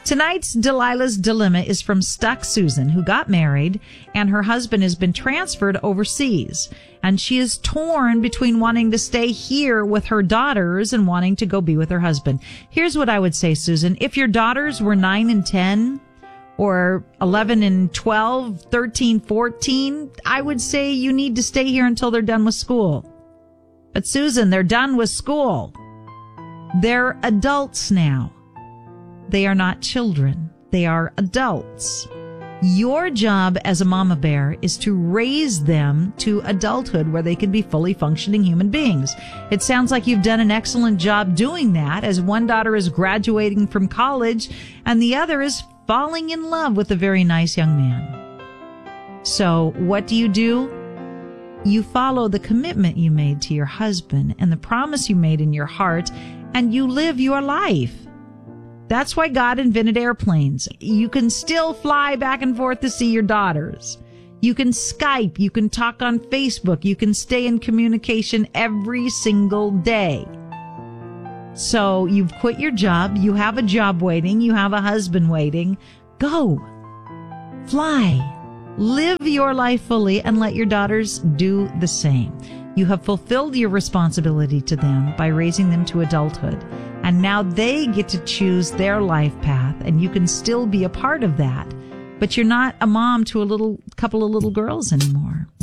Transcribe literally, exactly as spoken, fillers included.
Tonight's Delilah's Dilemma is from Stuck Susan, who got married, and her husband has been transferred overseas. And she is torn between wanting to stay here with her daughters and wanting to go be with her husband. Here's what I would say, Susan. If your daughters were nine and ten, or eleven and twelve, thirteen, fourteen, I would say you need to stay here until they're done with school. But Susan, they're done with school. They're adults now. They are not children. They are adults. Your job as a mama bear is to raise them to adulthood where they can be fully functioning human beings. It sounds like you've done an excellent job doing that, as one daughter is graduating from college and the other is falling in love with a very nice young man. So what do you do? You follow the commitment you made to your husband and the promise you made in your heart, and you live your life. That's why God invented airplanes. You can still fly back and forth to see your daughters. You can Skype. You can talk on Facebook. You can stay in communication every single day. So you've quit your job. You have a job waiting. You have a husband waiting. Go. Fly. Live your life fully and let your daughters do the same. You have fulfilled your responsibility to them by raising them to adulthood. And now they get to choose their life path, and you can still be a part of that. But you're not a mom to a little couple of little girls anymore.